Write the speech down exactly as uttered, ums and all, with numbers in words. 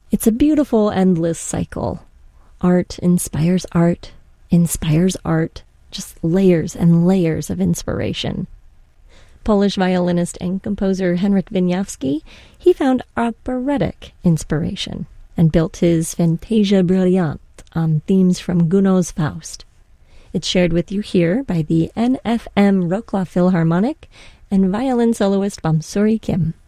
It's a beautiful, endless cycle. Art inspires art, inspires art, just layers and layers of inspiration. Polish violinist and composer Henryk Wieniawski, he found operatic inspiration and built his Fantasia Brilliant on themes from Gounod's Faust. It's shared with you here by the N F M Wrocław Philharmonic and violin soloist Bamsuri Kim.